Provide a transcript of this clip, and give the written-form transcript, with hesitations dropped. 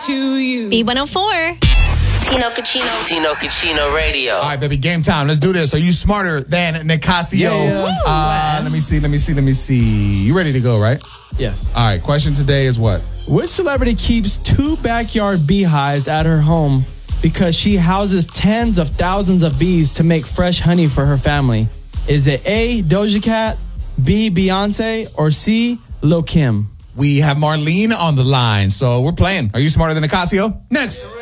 to you. B104. Tino Cucino Radio. All right, baby, game time. Let's do this. Are you smarter than Nicasio? Yeah. Let me see. You ready to go, right? Yes. All right, question today is what? Which celebrity keeps 2 backyard beehives at her home because she houses tens of thousands of bees to make fresh honey for her family? Is it A, Doja Cat, B, Beyonce, or C, Lil' Kim? We have Marlene on the line, so we're playing. Are you smarter than Nicasio? Next.